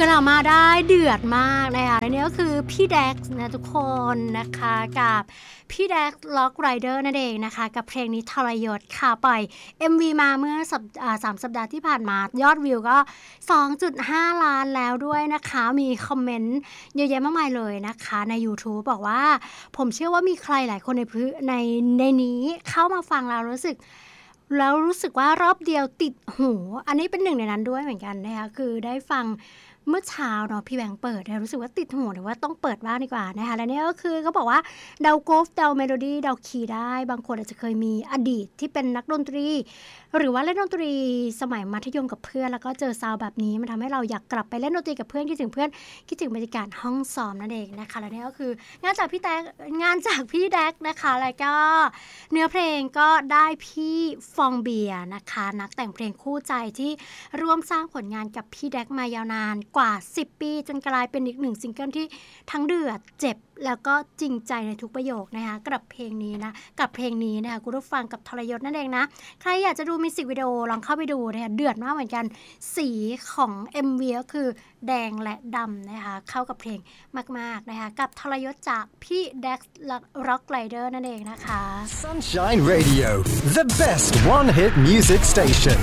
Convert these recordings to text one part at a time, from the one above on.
กลับมาได้เดือดมากนะคะและนี่ก็คือพี่แด็กซ์นะทุกคนนะคะกับพี่แด็กซ์ล็อกไรเดอร์นั่นเองนะคะกับเพลงนี้ทรยศค่ะปล่อย MV มาเมื่อ3 สัปดาห์ที่ผ่านมายอดวิวก็ 2.5 ล้านแล้วด้วยนะคะมีคอมเมนต์เยอะแยะมากมายเลยนะคะใน YouTube บอกว่าผมเชื่อว่ามีใครหลายคนในนี้เข้ามาฟังแล้วรู้สึกว่ารอบเดียวติดหูอันนี้เป็นหนึ่งในนั้นด้วยเหมือนกันนะคะคือได้ฟังเมื่อเช้าเนาะพี่แบงค์เปิดรู้สึกว่าติดหูหรือว่าต้องเปิดบ้างดีกว่านะคะและนี่ก็คือเขาบอกว่าเดากราฟเดาเมโลดี้เดาคีย์ได้บางคนอาจจะเคยมีอดีตที่เป็นนักดนตรีหรือว่าเล่นดนตรีสมัยมัธยมกับเพื่อนแล้วก็เจอซาวด์แบบนี้มันทำให้เราอยากกลับไปเล่นดนตรีกับเพื่อนคิดถึงเพื่อนคิดถึงบรรยากาศห้องซ้อมนั่นเองนะคะและนี่ก็คืองานจากพี่แด็กนะคะแล้วก็เนื้อเพลงก็ได้พี่ฟองเบียร์นะคะนักแต่งเพลงคู่ใจที่ร่วมสร้างผลงานกับพี่แด็กมายาวนานกว่า10 ปีจนกลายเป็นอีกหนึ่งซิงเกิลที่ทั้งเดือดเจ็บแล้วก็จริงใจในทุกประโยคนะคะกับเพลงนี้นะคะคุณผู้ฟังกับทรยศนั่นเองนะใครอยากจะดูมิวสิกวิดีโอลองเข้าไปดูนะคะเดือดมากเหมือนกันสีของ MV ก็คือแดงและดำนะคะเข้ากับเพลงมากๆนะคะกับทรยศจากพี่แด็กซ์ร็อกไรเดอร์นั่นเองนะคะ Sunshine Radio the best one hit music station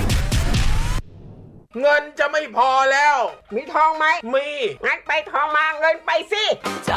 เงินจะไม่พอแล้วมีทองไหมมีงั้นไปทองมาเงินไปสิ